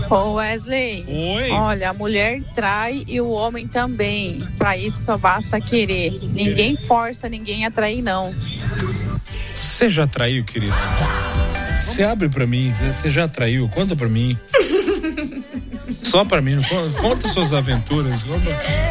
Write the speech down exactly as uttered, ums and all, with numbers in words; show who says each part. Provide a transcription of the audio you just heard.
Speaker 1: Ô Wesley,
Speaker 2: Oi.
Speaker 1: Olha, a mulher trai e o homem também. Pra isso só basta querer. Ninguém força ninguém a trair, não.
Speaker 2: Você já traiu, querido? Você abre pra mim, você já traiu? Conta pra mim. Só pra mim, conta suas aventuras. Conta.